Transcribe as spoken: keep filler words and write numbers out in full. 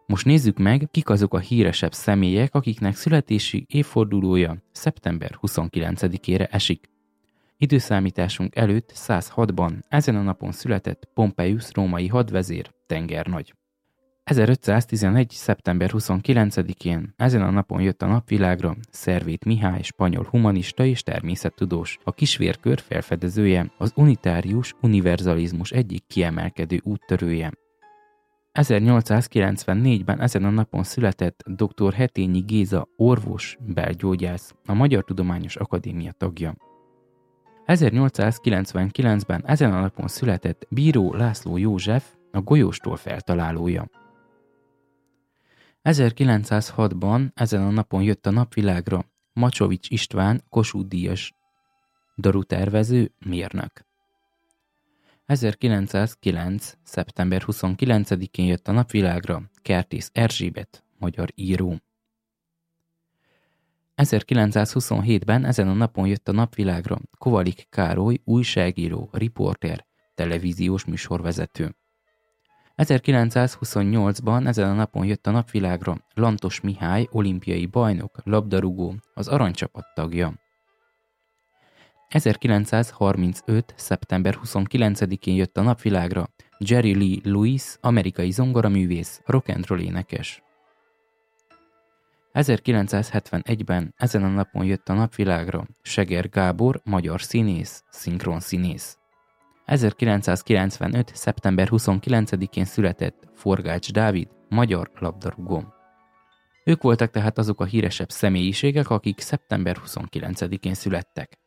Most nézzük meg, kik azok a híresebb személyek, akiknek születési évfordulója szeptember huszonkilencedikére esik. Időszámításunk előtt száz hatban ezen a napon született Pompeius római hadvezér, tengernagy. ezerötszáztizenegy. szeptember huszonkilencedikén ezen a napon jött a napvilágra Szervét Mihály, spanyol humanista és természettudós, a kisvérkör felfedezője, az unitárius univerzalizmus egyik kiemelkedő úttörője. ezernyolcszázkilencvennégyben ezen a napon született dr. Hetényi Géza, orvos, belgyógyász, a Magyar Tudományos Akadémia tagja. ezernyolcszázkilencvenkilencben ezen a napon született Bíró László József, a golyóstól feltalálója. ezerkilencszázhatban ezen a napon jött a napvilágra Macsovics István, Kossuth-díjas darutervező, mérnök. ezerkilencszázkilenc. szeptember huszonkilencedikén jött a napvilágra Kertész Erzsébet, magyar író. ezerkilencszázhuszonhétben ezen a napon jött a napvilágra Kovalik Károly, újságíró, riporter, televíziós műsorvezető. ezerkilencszázhuszonnyolcban ezen a napon jött a napvilágra Lantos Mihály, olimpiai bajnok, labdarúgó, az aranycsapat tagja. ezerkilencszázharmincöt. szeptember huszonkilencedikén jött a napvilágra Jerry Lee Lewis, amerikai zongoraművész, rock and roll énekes. ezerkilencszázhetvenegyben ezen a napon jött a napvilágra Seger Gábor, magyar színész, szinkronszínész. ezerkilencszázkilencvenöt. szeptember huszonkilencedikén született Forgács Dávid, magyar labdarúgó. Ők voltak tehát azok a híresebb személyiségek, akik szeptember huszonkilencedikén születtek.